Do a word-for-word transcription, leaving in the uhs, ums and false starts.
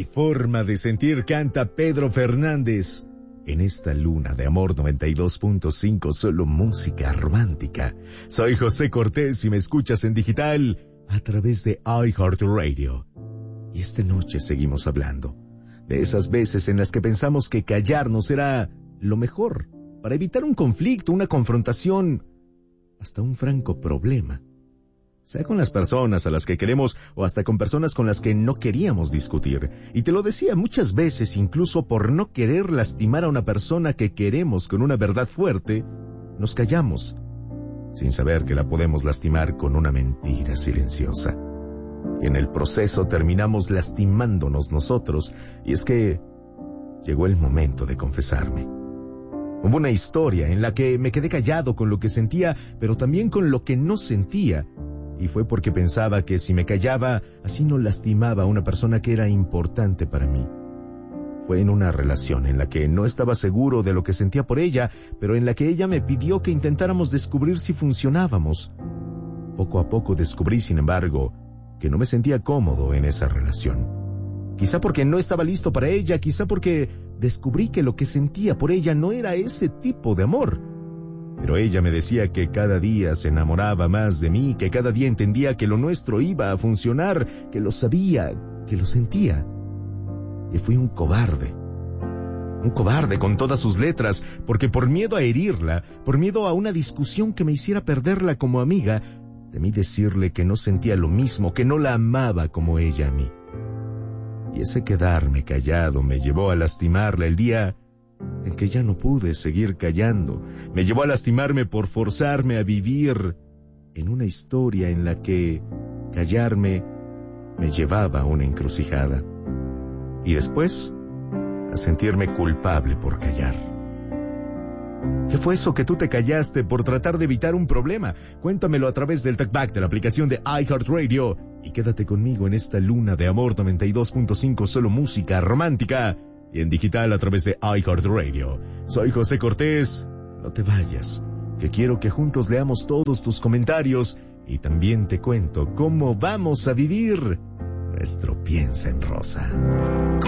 forma de sentir canta Pedro Fernández. En esta luna de amor noventa y dos punto cinco, solo música romántica. Soy José Cortés y me escuchas en digital a través de iHeartRadio. Y esta noche seguimos hablando de esas veces en las que pensamos que callarnos era lo mejor para evitar un conflicto, una confrontación, hasta un franco problema. Sea con las personas a las que queremos o hasta con personas con las que no queríamos discutir. Y te lo decía muchas veces, incluso por no querer lastimar a una persona que queremos con una verdad fuerte, nos callamos, sin saber que la podemos lastimar con una mentira silenciosa. Y en el proceso terminamos lastimándonos nosotros. Y es que llegó el momento de confesarme. Hubo una historia en la que me quedé callado con lo que sentía, pero también con lo que no sentía. Y fue porque pensaba que si me callaba, así no lastimaba a una persona que era importante para mí. Fue en una relación en la que no estaba seguro de lo que sentía por ella, pero en la que ella me pidió que intentáramos descubrir si funcionábamos. Poco a poco descubrí, sin embargo, que no me sentía cómodo en esa relación. Quizá porque no estaba listo para ella, quizá porque descubrí que lo que sentía por ella no era ese tipo de amor. Pero ella me decía que cada día se enamoraba más de mí, que cada día entendía que lo nuestro iba a funcionar, que lo sabía, que lo sentía. Y fui un cobarde. Un cobarde con todas sus letras, porque por miedo a herirla, por miedo a una discusión que me hiciera perderla como amiga, temí decirle que no sentía lo mismo, que no la amaba como ella a mí. Y ese quedarme callado me llevó a lastimarla el día en que ya no pude seguir callando. Me llevó a lastimarme por forzarme a vivir en una historia en la que callarme me llevaba a una encrucijada. Y después, a sentirme culpable por callar. ¿Qué fue eso que tú te callaste por tratar de evitar un problema? Cuéntamelo a través del talkback de la aplicación de iHeartRadio. Y quédate conmigo en esta luna de amor noventa y dos punto cinco, solo música romántica. Y en digital a través de iHeartRadio. Soy José Cortés. No te vayas, que quiero que juntos leamos todos tus comentarios y también te cuento cómo vamos a vivir nuestro Piensa en Rosa.